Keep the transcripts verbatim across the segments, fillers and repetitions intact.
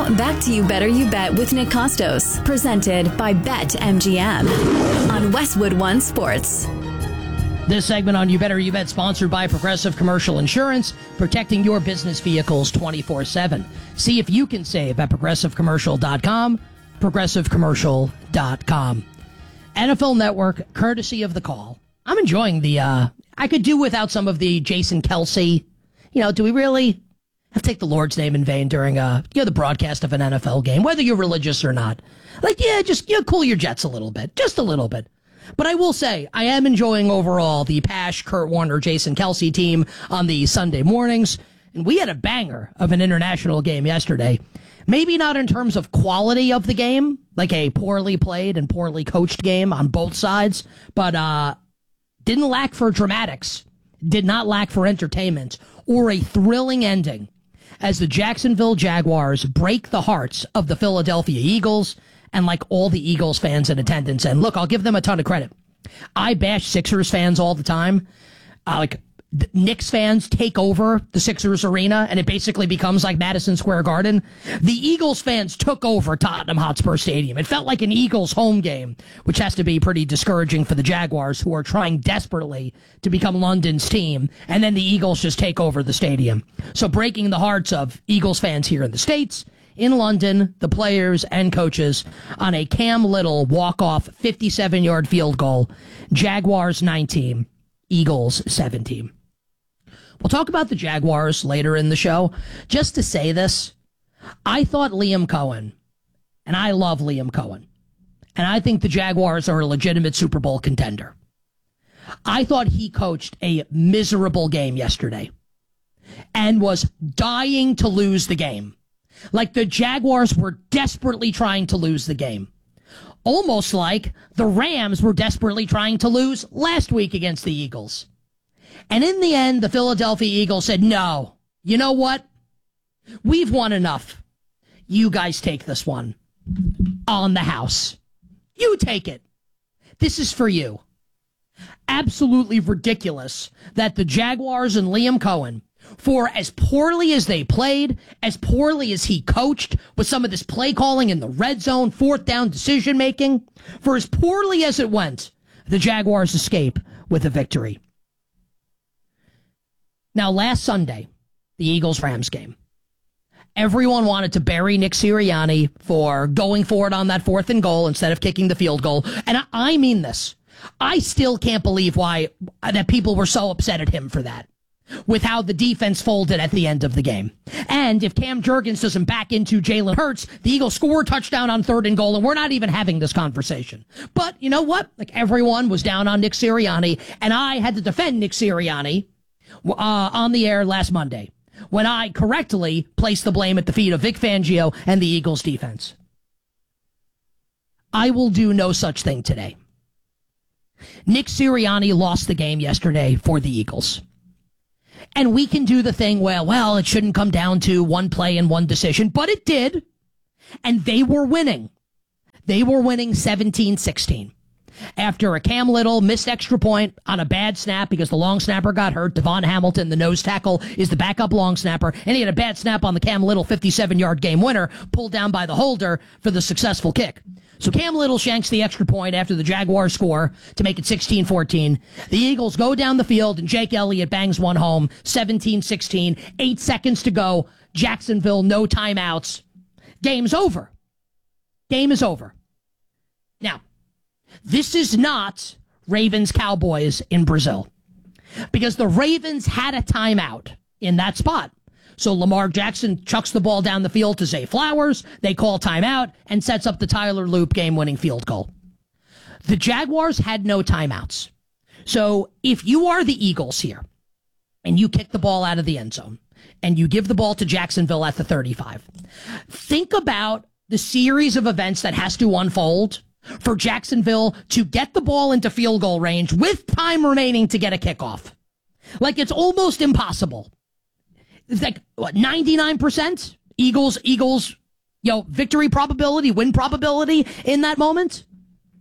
Back to You Better You Bet with Nick Costos, presented by BetMGM on Westwood One Sports. This segment on You Better You Bet sponsored by Progressive Commercial Insurance, protecting your business vehicles twenty-four seven. See if you can save at progressive commercial dot com, progressive commercial dot com. N F L Network, courtesy of The Call. I'm enjoying the, uh, I could do without some of the Jason Kelce. You know, do we really have to take the Lord's name in vain during, uh, you know, the broadcast of an N F L game, whether you're religious or not? Like, yeah, just, you know, cool your jets a little bit, just a little bit. But I will say, I am enjoying overall the Pash, Kurt Warner, Jason Kelce team on the Sunday mornings. And we had a banger of an international game yesterday. Maybe not in terms of quality of the game, like a poorly played and poorly coached game on both sides, but uh, didn't lack for dramatics, did not lack for entertainment, or a thrilling ending as the Jacksonville Jaguars break the hearts of the Philadelphia Eagles and like all the Eagles fans in attendance. And look, I'll give them a ton of credit. I bash Sixers fans all the time. Uh, like Knicks fans take over the Sixers arena and it basically becomes like Madison Square Garden. The Eagles fans took over Tottenham Hotspur Stadium. It felt like an Eagles home game, which has to be pretty discouraging for the Jaguars, who are trying desperately to become London's team. And then the Eagles just take over the stadium. So breaking the hearts of Eagles fans here in the States, in London, the players and coaches on a Cam Little walk-off fifty-seven-yard field goal. Jaguars nineteen, Eagles seventeen. We'll talk about the Jaguars later in the show. Just to say this, I thought Liam Cohen, and I love Liam Cohen, and I think the Jaguars are a legitimate Super Bowl contender. I thought he coached a miserable game yesterday and was dying to lose the game. Like the Jaguars were desperately trying to lose the game. Almost like the Rams were desperately trying to lose last week against the Eagles. And in the end, the Philadelphia Eagles said, no, you know what? We've won enough. You guys take this one on the house. You take it. This is for you. Absolutely ridiculous that the Jaguars and Liam Cohen, for as poorly as they played, as poorly as he coached with some of this play calling in the red zone, fourth down decision making, for as poorly as it went, the Jaguars escape with a victory. Now, last Sunday, the Eagles-Rams game, everyone wanted to bury Nick Sirianni for going for it on that fourth and goal instead of kicking the field goal. And I, I mean this. I still can't believe why that people were so upset at him for that, with how the defense folded at the end of the game. And if Cam Jurgens doesn't back into Jalen Hurts, the Eagles score a touchdown on third and goal, and we're not even having this conversation. But you know what? Like, everyone was down on Nick Sirianni, and I had to defend Nick Sirianni uh, on the air last Monday when I correctly placed the blame at the feet of Vic Fangio and the Eagles defense. I will do no such thing today. Nick Sirianni lost the game yesterday for the Eagles. And we can do the thing where, well, it shouldn't come down to one play and one decision, but it did. And they were winning. They were winning seventeen sixteen. After a Cam Little missed extra point on a bad snap because the long snapper got hurt. Devon Hamilton, the nose tackle, is the backup long snapper. And he had a bad snap on the Cam Little fifty-seven-yard game winner, pulled down by the holder for the successful kick. So Cam Little shanks the extra point after the Jaguars score to make it sixteen fourteen. The Eagles go down the field, and Jake Elliott bangs one home, seventeen sixteen. Eight seconds to go. Jacksonville, no timeouts. Game's over. Game is over. Now, this is not Ravens-Cowboys in Brazil, because the Ravens had a timeout in that spot. So Lamar Jackson chucks the ball down the field to Zay Flowers. They call timeout and sets up the Tyler Loop game-winning field goal. The Jaguars had no timeouts. So if you are the Eagles here and you kick the ball out of the end zone and you give the ball to Jacksonville at the thirty-five, think about the series of events that has to unfold for Jacksonville to get the ball into field goal range with time remaining to get a kickoff. Like, it's almost impossible. It's like, what, ninety-nine percent Eagles, Eagles, you know, victory probability, win probability in that moment.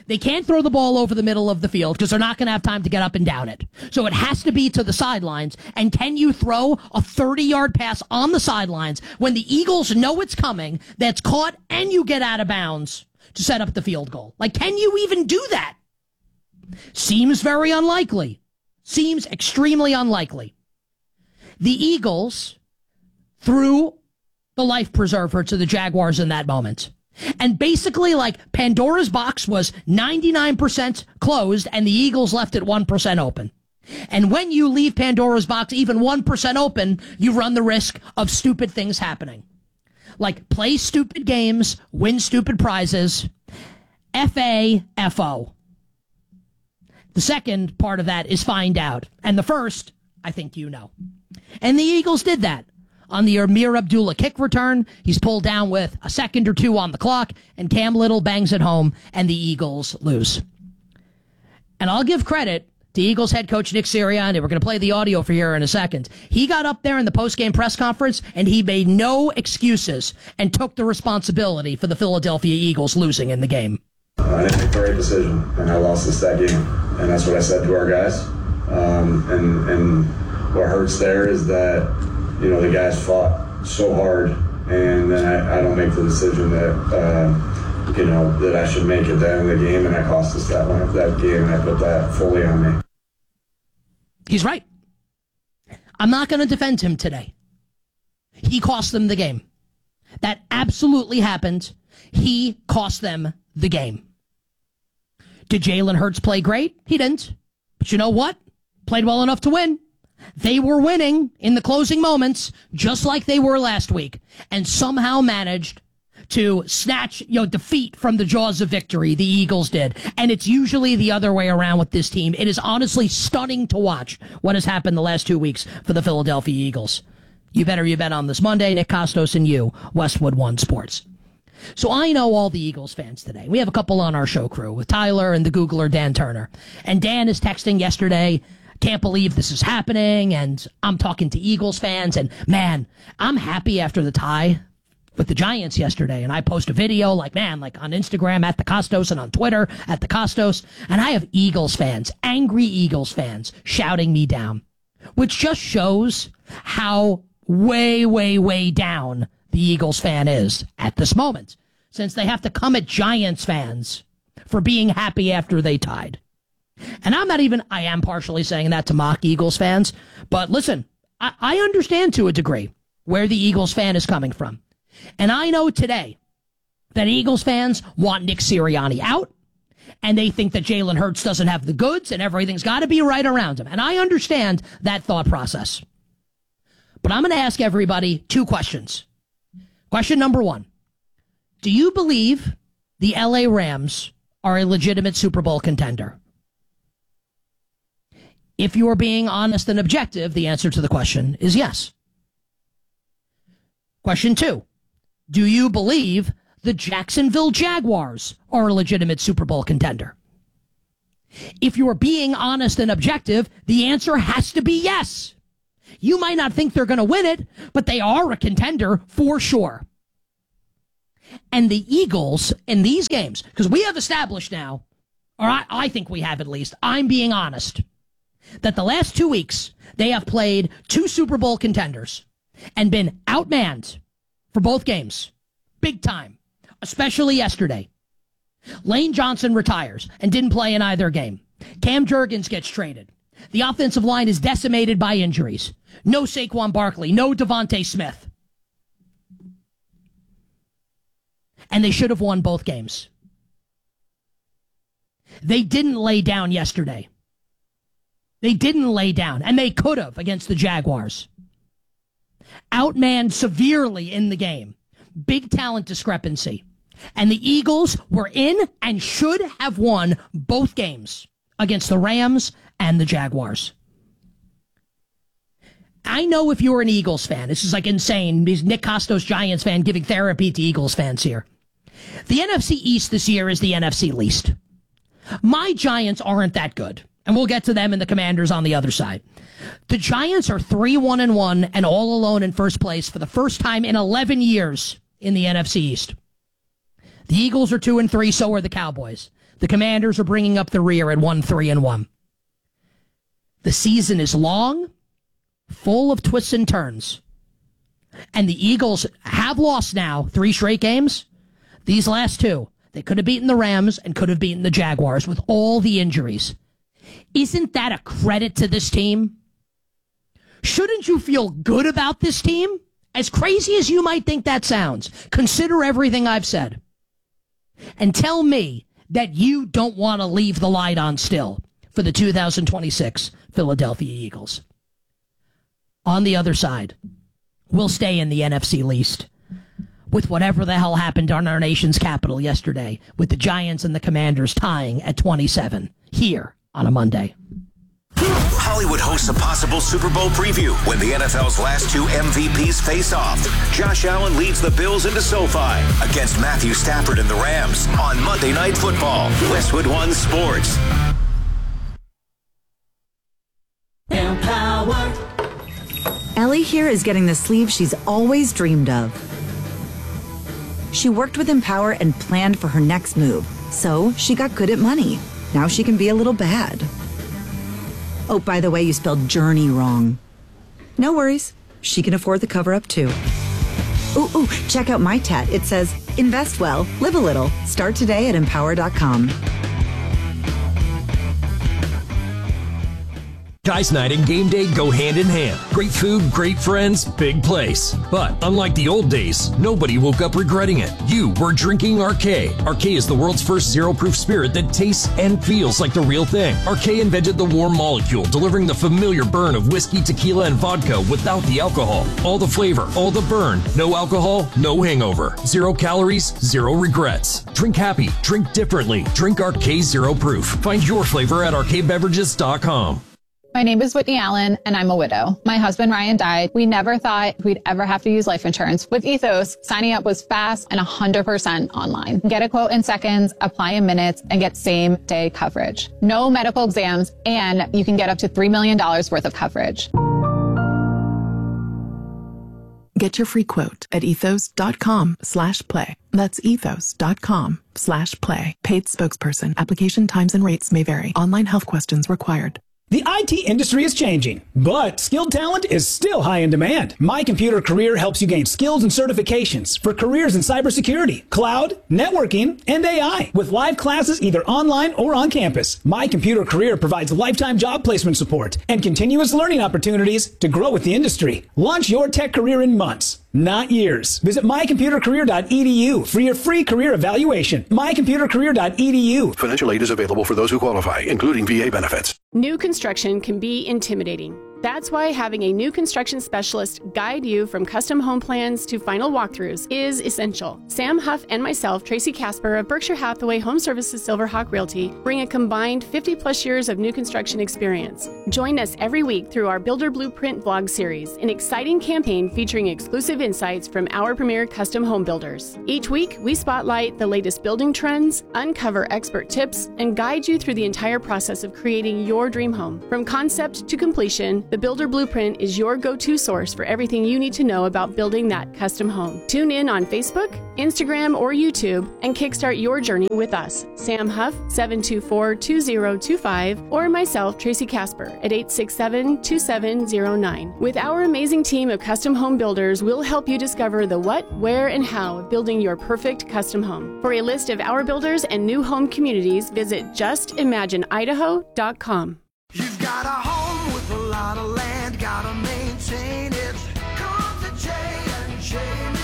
They can't throw the ball over the middle of the field because they're not going to have time to get up and down it. So it has to be to the sidelines. And can you throw a thirty-yard pass on the sidelines when the Eagles know it's coming, that's caught, and you get out of bounds to set up the field goal? Like, can you even do that? Seems very unlikely. Seems extremely unlikely. The Eagles threw the life preserver to the Jaguars in that moment. And basically, like, Pandora's box was ninety-nine percent closed and the Eagles left it one percent open. And when you leave Pandora's box even one percent open, you run the risk of stupid things happening. Like, play stupid games, win stupid prizes, F A F O. The second part of that is find out. And the first, I think you know. And the Eagles did that. On the Amir Abdullah kick return, he's pulled down with a second or two on the clock, and Cam Little bangs it home, and the Eagles lose. And I'll give credit to Eagles head coach Nick Sirianni. We're going to play the audio for you in a second. He got up there in the post-game press conference, and he made no excuses and took the responsibility for the Philadelphia Eagles losing in the game. I didn't make the right decision, and I lost us that game. And that's what I said to our guys. Um, and, and what hurts there is that, you know, the guys fought so hard, and then I, I don't make the decision that, uh, you know, that I should make at the end of the game, and I cost us that one, that game, and I put that fully on me. He's right. I'm not going to defend him today. He cost them the game. That absolutely happened. He cost them the game. Did Jalen Hurts play great? He didn't. But you know what? Played well enough to win. They were winning in the closing moments, just like they were last week, and somehow managed to snatch, you know, defeat from the jaws of victory. The Eagles did. And it's usually the other way around with this team. It is honestly stunning to watch what has happened the last two weeks for the Philadelphia Eagles. You better you bet on this Monday. Nick Kostos and you, Westwood One Sports. So I know all the Eagles fans today. We have a couple on our show crew with Tyler and the Googler Dan Turner. And Dan is texting yesterday, can't believe this is happening, and I'm talking to Eagles fans, and man, I'm happy after the tie with the Giants yesterday, and I post a video like, man, like on Instagram at the Kostos and on Twitter at the Kostos, and I have Eagles fans, angry Eagles fans, shouting me down, which just shows how way, way, way down the Eagles fan is at this moment, since they have to come at Giants fans for being happy after they tied. And I'm not even, I am partially saying that to mock Eagles fans, but listen, I, I understand to a degree where the Eagles fan is coming from. And I know today that Eagles fans want Nick Sirianni out, and they think that Jalen Hurts doesn't have the goods and everything's got to be right around him. And I understand that thought process. But I'm going to ask everybody two questions. Question number one, do you believe the L A Rams are a legitimate Super Bowl contender? If you are being honest and objective, the answer to the question is yes. Question two, do you believe the Jacksonville Jaguars are a legitimate Super Bowl contender? If you are being honest and objective, the answer has to be yes. You might not think they're going to win it, but they are a contender for sure. And the Eagles in these games, because we have established now, or I, I think we have at least, I'm being honest, that the last two weeks they have played two Super Bowl contenders and been outmanned for both games. Big time. Especially yesterday. Lane Johnson retires and didn't play in either game. Cam Jurgens gets traded. The offensive line is decimated by injuries. No Saquon Barkley. No Devontae Smith. And they should have won both games. They didn't lay down yesterday. They didn't lay down, and they could have against the Jaguars. Outmanned severely in the game. Big talent discrepancy. And the Eagles were in and should have won both games against the Rams and the Jaguars. I know if you're an Eagles fan, this is like insane, because Nick Kostos, Giants fan, giving therapy to Eagles fans here. The N F C East this year is the N F C least. My Giants aren't that good, and we'll get to them and the Commanders on the other side. The Giants are three one and one and all alone in first place for the first time in eleven years in the N F C East. The Eagles are two and three, so are the Cowboys. The Commanders are bringing up the rear at one three and one. The season is long, full of twists and turns. And the Eagles have lost now three straight games. These last two, they could have beaten the Rams and could have beaten the Jaguars with all the injuries. Isn't that a credit to this team? Shouldn't you feel good about this team? As crazy as you might think that sounds, consider everything I've said. And tell me that you don't want to leave the light on still for the two thousand twenty-six Philadelphia Eagles. On the other side, we'll stay in the N F C least with whatever the hell happened on our nation's capital yesterday with the Giants and the Commanders tying at twenty-seven here on a Monday. Hollywood hosts a possible Super Bowl preview when the N F L's last two M V Ps face off. Josh Allen leads the Bills into SoFi against Matthew Stafford and the Rams on Monday Night Football. Westwood One Sports. Empower. Ellie here is getting the sleeve she's always dreamed of. She worked with Empower and planned for her next move, so she got good at money. Now she can be a little bad. Oh, by the way, you spelled journey wrong. No worries. She can afford the cover-up, too. Ooh, ooh, check out my tat. It says, invest well, live a little. Start today at empower dot com. Guys Night and game day go hand in hand. Great food, great friends, big place. But unlike the old days, nobody woke up regretting it. You were drinking Arcade. Arcade is the world's first zero-proof spirit that tastes and feels like the real thing. Arcade invented the warm molecule, delivering the familiar burn of whiskey, tequila, and vodka without the alcohol. All the flavor, all the burn. No alcohol, no hangover. Zero calories, zero regrets. Drink happy, drink differently. Drink Arcade Zero Proof. Find your flavor at arcade beverages dot com. My name is Whitney Allen, and I'm a widow. My husband, Ryan, died. We never thought we'd ever have to use life insurance. With Ethos, signing up was fast and one hundred percent online. Get a quote in seconds, apply in minutes, and get same-day coverage. No medical exams, and you can get up to three million dollars worth of coverage. Get your free quote at ethos dot com slash play. That's ethos dot com slash play. Paid spokesperson. Application times and rates may vary. Online health questions required. The I T industry is changing, but skilled talent is still high in demand. My Computer Career helps you gain skills and certifications for careers in cybersecurity, cloud, networking, and A I. With live classes either online or on campus, My Computer Career provides lifetime job placement support and continuous learning opportunities to grow with the industry. Launch your tech career in months, not years. Visit my computer career dot e d u for your free career evaluation. my computer career dot e d u. Financial aid is available for those who qualify, including V A benefits. New construction can be intimidating. That's why having a new construction specialist guide you from custom home plans to final walkthroughs is essential. Sam Huff and myself, Tracy Casper of Berkshire Hathaway Home Services Silverhawk Realty, bring a combined fifty plus years of new construction experience. Join us every week through our Builder Blueprint vlog series, an exciting campaign featuring exclusive insights from our premier custom home builders. Each week, we spotlight the latest building trends, uncover expert tips, and guide you through the entire process of creating your dream home. From concept to completion, the Builder Blueprint is your go-to source for everything you need to know about building that custom home. Tune in on Facebook, Instagram, or YouTube and kickstart your journey with us. Sam Huff, seven two four, two zero two five, or myself, Tracy Casper, at eight six seven, two seven zero nine. With our amazing team of custom home builders, we'll help you discover the what, where, and how of building your perfect custom home. For a list of our builders and new home communities, visit just imagine idaho dot com. You've got a home with a lot of land, gotta maintain it. Come to J and J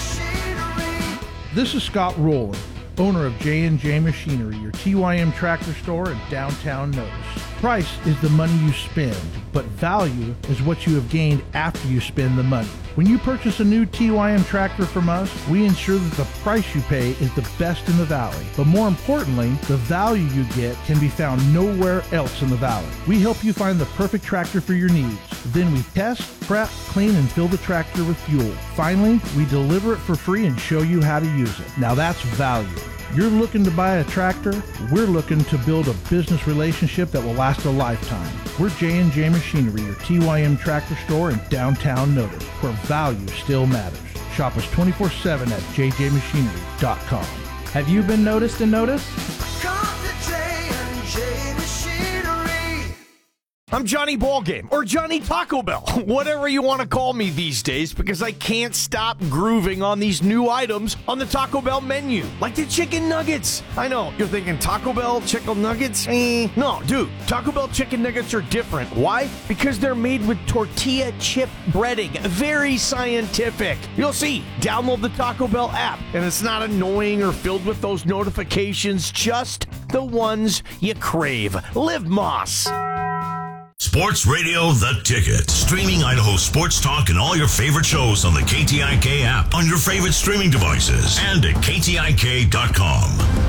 Machinery. This is Scott Rowland, owner of J and J Machinery, your T Y M tractor store in downtown Notice. Price is the money you spend, but value is what you have gained after you spend the money. When you purchase a new T Y M tractor from us, we ensure that the price you pay is the best in the valley. But more importantly, the value you get can be found nowhere else in the valley. We help you find the perfect tractor for your needs. Then we test, prep, clean, and fill the tractor with fuel. Finally, we deliver it for free and show you how to use it. Now that's value. You're looking to buy a tractor, we're looking to build a business relationship that will last a lifetime. We're J and J Machinery, your T Y M tractor store in downtown Notice, where value still matters. Shop us twenty-four seven at j j machinery dot com. Have you been noticed and noticed? Come to J I'm Johnny Ballgame, or Johnny Taco Bell, whatever you want to call me these days, because I can't stop grooving on these new items on the Taco Bell menu, like the chicken nuggets. I know, you're thinking Taco Bell chicken nuggets? Eh. No, dude, Taco Bell chicken nuggets are different. Why? Because they're made with tortilla chip breading. Very scientific. You'll see. Download the Taco Bell app, and it's not annoying or filled with those notifications, just the ones you crave. Live Moss. Sports Radio The Ticket. Streaming Idaho sports talk and all your favorite shows on the K T I K app, on your favorite streaming devices, and at K T I K dot com.